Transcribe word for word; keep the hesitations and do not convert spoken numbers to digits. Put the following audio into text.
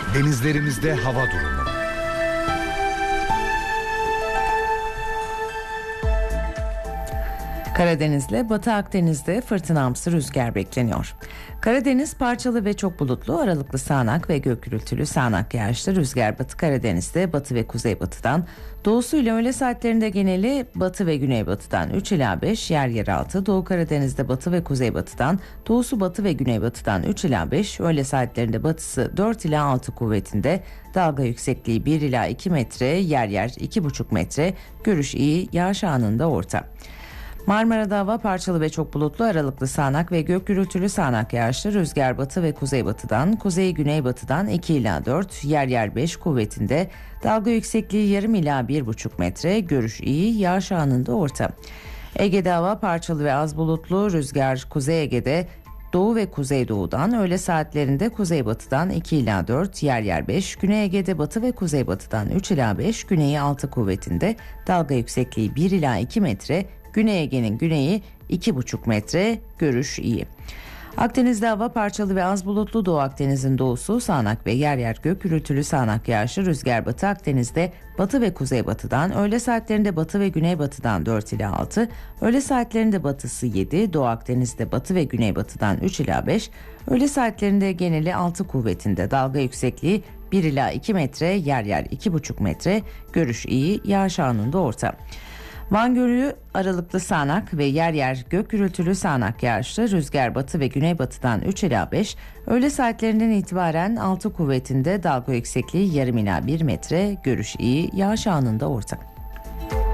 Denizlerimizde hava durumu. Karadeniz'le Batı Akdeniz'de fırtınamsı rüzgar bekleniyor. Karadeniz parçalı ve çok bulutlu, aralıklı sağanak ve gök gürültülü sağanak yağışlı. Rüzgar Batı Karadeniz'de batı ve kuzeybatıdan, doğusuyla öğle saatlerinde geneli batı ve güneybatıdan üç ila beş, yer yer altı. Doğu Karadeniz'de batı ve kuzeybatıdan, doğusu batı ve güneybatıdan üç ila beş, öğle saatlerinde batısı dört ila altı kuvvetinde. Dalga yüksekliği bir ila iki metre, yer yer iki buçuk metre. Görüş iyi, yağış anında orta. Marmara'da hava parçalı ve çok bulutlu, aralıklı sağanak ve gök gürültülü sağanak yağışlı. Rüzgar batı ve kuzeybatıdan, kuzey güneybatıdan iki ila dört, yer yer beş kuvvetinde. Dalga yüksekliği yarım ila bir buçuk metre. Görüş iyi, yağış anında orta. Ege'de hava parçalı ve az bulutlu. Rüzgar Kuzey Ege'de doğu ve kuzeydoğudan, öğle saatlerinde kuzeybatıdan iki ila dört, yer yer beş. Güney Ege'de batı ve kuzeybatıdan üç ila beş, güneyi altı kuvvetinde. Dalga yüksekliği bir ila iki metre. Güney Ege'nin güneyi iki buçuk metre. Görüş iyi. Akdeniz'de hava parçalı ve az bulutlu. Doğu Akdeniz'in doğusu sağanak ve yer yer gök gürültülü sağanak yağışlı. Rüzgar Batı Akdeniz'de batı ve kuzeybatıdan, öğle saatlerinde batı ve güneybatıdan dört ila altı, öğle saatlerinde batısı yedi. Doğu Akdeniz'de batı ve güneybatıdan üç ila beş, öğle saatlerinde geneli altı kuvvetinde. Dalga yüksekliği bir ila iki metre, yer yer iki buçuk metre. Görüş iyi, yağış anında orta. Van Gölü aralıklı sağanak ve yer yer gök gürültülü sağanak yağışlı. Rüzgar batı ve güneybatıdan üç ila beş, öğle saatlerinden itibaren altı kuvvetinde. Dalga yüksekliği yarım ila bir metre. Görüş iyi, yağış anında orta.